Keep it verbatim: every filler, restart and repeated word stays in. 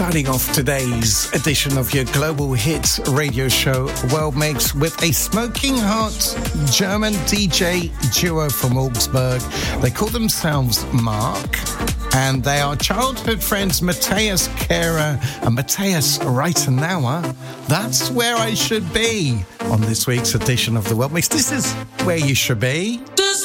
starting off today's edition of your Global Hits radio show, World Mix, with a smoking hot German D J duo from Augsburg. They call themselves Mark, and they are childhood friends Matthias Kehrer and Matthias Reitenauer. That's where I should be on this week's edition of the World Mix. This is where you should be.